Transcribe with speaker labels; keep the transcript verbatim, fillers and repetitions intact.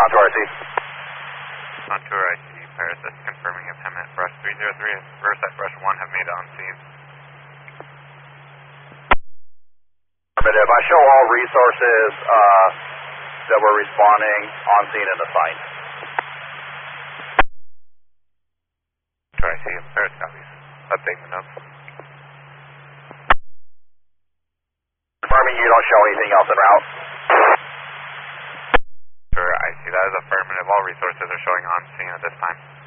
Speaker 1: Contour I C.
Speaker 2: Contour I C, Paris, that's confirming if him at brush three zero three and Riverside brush one have made it on scene.
Speaker 1: Affirmative. I show all resources uh, that were responding on scene and assigned.
Speaker 2: Contour I C, Paris copies. Updating the notes.
Speaker 1: Confirming you don't show anything else en route.
Speaker 2: Sure, I see that as affirmative. All resources are showing on scene at this time.